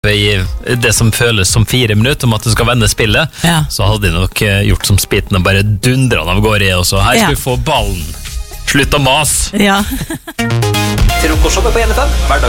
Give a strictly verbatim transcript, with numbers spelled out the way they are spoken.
I det som føles som fire minutter om at du skal vende spillet, ja. Så hadde de nok gjort som spiten og bare dundret av gårde i, og så her skal vi få ballen. Slutt å mas. Ja. Frokost på N F M, hverdag